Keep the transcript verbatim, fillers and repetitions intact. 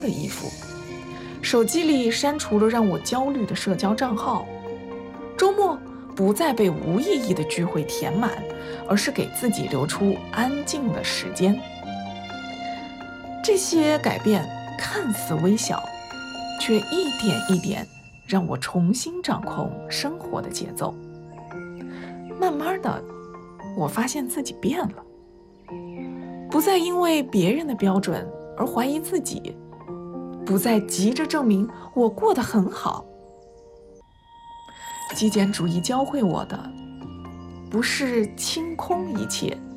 的衣服，手机里删除了让我焦虑的社交账号，周末不再被无意义的聚会填满，而是给自己留出安静的时间。这些改变看似微小，却一点一点让我重新掌控生活的节奏。慢慢的，我发现自己变了，不再因为别人的标准而怀疑自己，不再急着证明我过得很好。极简主义教会我的，不是清空一切，